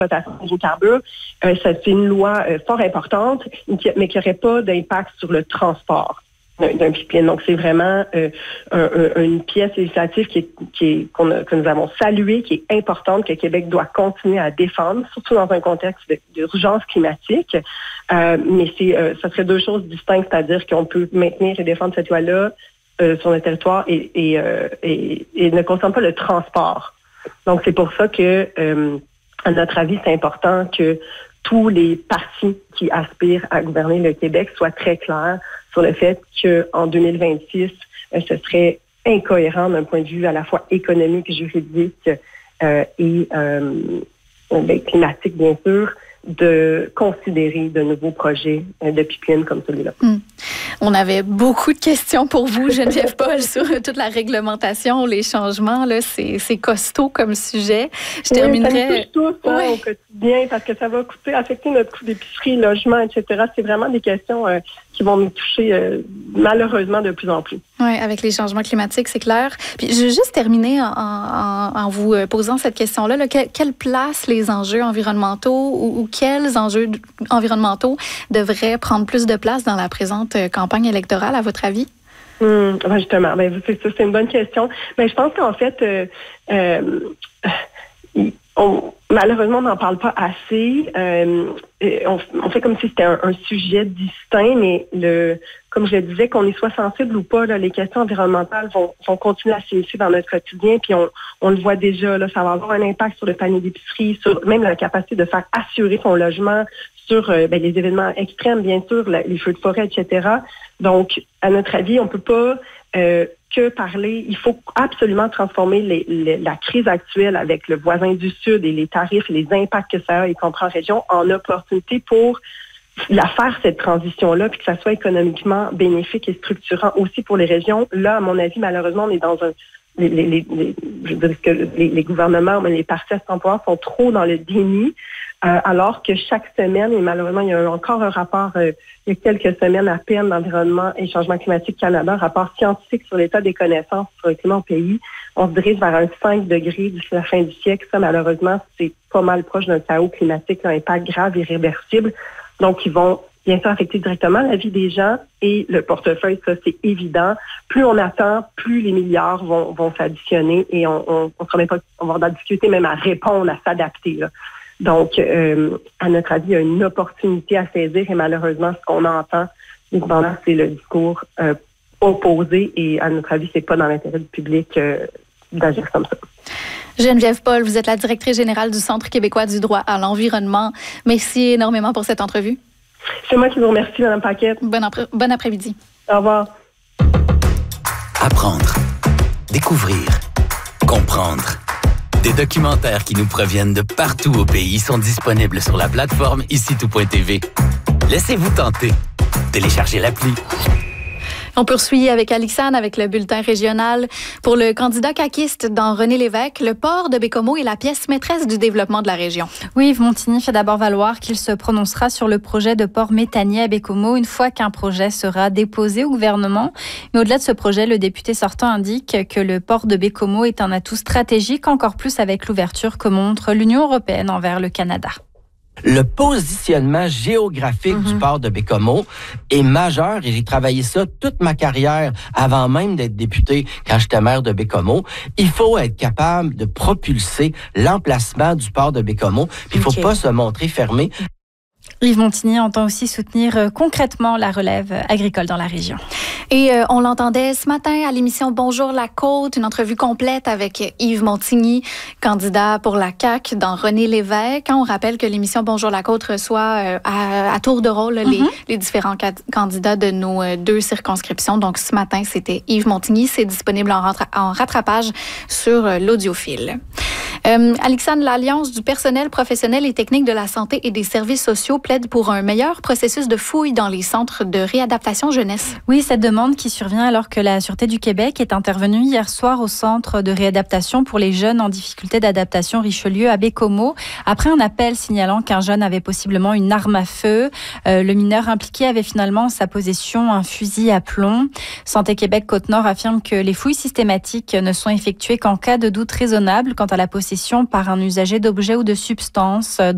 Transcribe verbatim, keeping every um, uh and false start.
d'exploitation des hydrocarbures, euh, c'est une loi euh, fort importante, mais qui n'aurait pas d'impact sur le transport d'un, d'un pipeline. Donc, c'est vraiment euh, un, un, une pièce législative qui est, qui est, qu'on a, que nous avons saluée, qui est importante, que Québec doit continuer à défendre, surtout dans un contexte de, d'urgence climatique. Euh, mais c'est, euh, ça serait deux choses distinctes, c'est-à-dire qu'on peut maintenir et défendre cette loi-là euh, sur le territoire et, et, euh, et, et ne concerne pas le transport. Donc, c'est pour ça que, euh, à notre avis, c'est important que tous les partis qui aspirent à gouverner le Québec soient très clairs sur le fait qu'en deux mille vingt-six, euh, ce serait incohérent d'un point de vue à la fois économique, juridique euh, et euh, ben, climatique, bien sûr, de considérer de nouveaux projets de pipeline comme celui-là. Mmh. On avait beaucoup de questions pour vous, Geneviève Paul, sur toute la réglementation, les changements. Là, c'est, c'est costaud comme sujet. Je oui, terminerai... ça nous touche tous hein, oui. au quotidien parce que ça va coûter, affecter notre coût d'épicerie, logement, et cetera. C'est vraiment des questions euh, qui vont nous toucher euh, malheureusement de plus en plus. Oui, avec les changements climatiques, c'est clair. Puis je vais juste terminer en, en, en vous posant cette question-là. Là, que, quelle place les enjeux environnementaux ou, ou quels enjeux environnementaux devraient prendre plus de place dans la présente campagne électorale, à votre avis? Hum, ben justement, ben c'est, c'est une bonne question. Ben, je pense qu'en fait, euh, euh, on, malheureusement, on n'en parle pas assez. Euh, on, on fait comme si c'était un, un sujet distinct, mais le, comme je le disais, qu'on y soit sensible ou pas, là, les questions environnementales vont, vont continuer à s'initier dans notre quotidien, puis on, on le voit déjà, là, ça va avoir un impact sur le panier d'épicerie, sur même la capacité de faire assurer son logement, sur euh, ben, les événements extrêmes, bien sûr, la, les feux de forêt, et cetera. Donc, à notre avis, on peut pas euh, que parler. Il faut absolument transformer les, les, la crise actuelle avec le voisin du Sud et les tarifs et les impacts que ça a, y compris en région, en opportunité pour la faire, cette transition-là, puis que ça soit économiquement bénéfique et structurant aussi pour les régions. Là, à mon avis, malheureusement, on est dans un... Les, les, les, je veux dire que les, les gouvernements, les partis temporaires sont trop dans le déni, euh, alors que chaque semaine, et malheureusement, il y a encore un rapport, euh, il y a quelques semaines à peine, d'Environnement et Changement climatique Canada, un rapport scientifique sur l'état des connaissances sur le climat au pays. On se dirige vers un cinq degrés d'ici la fin du siècle. Ça, malheureusement, c'est pas mal proche d'un chaos climatique, un impact grave, irréversible. Donc, ils vont bien sûr affecter directement la vie des gens et le portefeuille, ça c'est évident. Plus on attend, plus les milliards vont, vont s'additionner et on, on, on, sera pas, on va en discuter même à répondre, à s'adapter. Là. Donc, euh, à notre avis, il y a une opportunité à saisir et malheureusement, ce qu'on entend, évidemment, c'est le discours euh, opposé et à notre avis, c'est pas dans l'intérêt du public euh, d'agir comme ça. Geneviève Paul, vous êtes la directrice générale du Centre québécois du droit à l'environnement. Merci énormément pour cette entrevue. C'est moi qui vous remercie, Mme Paquette. Bon, après- bon après-midi. Au revoir. Apprendre, découvrir, comprendre. Des documentaires qui nous proviennent de partout au pays sont disponibles sur la plateforme ici tout point t v. Laissez-vous tenter. Téléchargez l'appli. On poursuit avec Alixane, avec le bulletin régional. Pour le candidat caquiste dans René Lévesque, le port de Baie-Comeau est la pièce maîtresse du développement de la région. Oui, Yves Montigny fait d'abord valoir qu'il se prononcera sur le projet de port méthanier à Baie-Comeau une fois qu'un projet sera déposé au gouvernement. Mais au-delà de ce projet, le député sortant indique que le port de Baie-Comeau est un atout stratégique, encore plus avec l'ouverture que montre l'Union européenne envers le Canada. Le positionnement géographique mm-hmm. du port de Baie-Comeau est majeur et j'ai travaillé ça toute ma carrière avant même d'être député quand j'étais maire de Baie-Comeau. Il faut être capable de propulser l'emplacement du port de Baie-Comeau. Puis il faut okay. pas se montrer fermé. Yves Montigny entend aussi soutenir euh, concrètement la relève agricole dans la région. Et euh, on l'entendait ce matin à l'émission Bonjour la Côte, une entrevue complète avec Yves Montigny, candidat pour la C A Q dans René Lévesque. On rappelle que l'émission Bonjour la Côte reçoit euh, à, à tour de rôle mm-hmm. les, les différents ca- candidats de nos euh, deux circonscriptions. Donc ce matin, c'était Yves Montigny. C'est disponible en, rattra- en rattrapage sur euh, l'audiofile. Euh, Alixane, l'Alliance du personnel professionnel et technique de la santé et des services sociaux plaide pour un meilleur processus de fouille dans les centres de réadaptation jeunesse. Oui, cette demande qui survient alors que la Sûreté du Québec est intervenue hier soir au centre de réadaptation pour les jeunes en difficulté d'adaptation Richelieu à Baie-Comeau, après un appel signalant qu'un jeune avait possiblement une arme à feu. Euh, le mineur impliqué avait finalement en sa possession un fusil à plomb. Santé Québec Côte-Nord affirme que les fouilles systématiques ne sont effectuées qu'en cas de doute raisonnable quant à la possession par un usager d'objets ou de substances